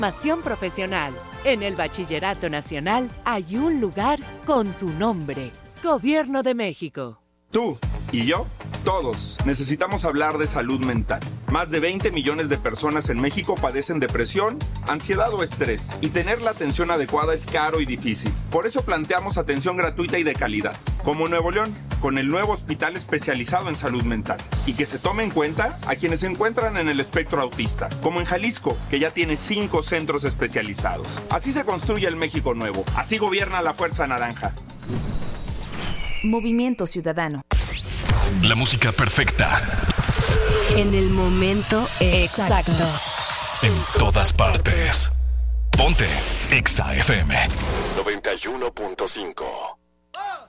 Formación profesional. En el Bachillerato Nacional hay un lugar con tu nombre. Gobierno de México. Tú y yo, todos, necesitamos hablar de salud mental. Más de 20 millones de personas en México padecen depresión, ansiedad o estrés, y tener la atención adecuada es caro y difícil. Por eso planteamos atención gratuita y de calidad, como en Nuevo León, con el nuevo hospital especializado en salud mental, y que se tome en cuenta a quienes se encuentran en el espectro autista, como en Jalisco, que ya tiene 5 centros especializados. Así se construye el México nuevo, así gobierna la Fuerza Naranja. Movimiento Ciudadano. La música perfecta. En el momento exacto. En todas partes. Ponte Exa FM 91.5.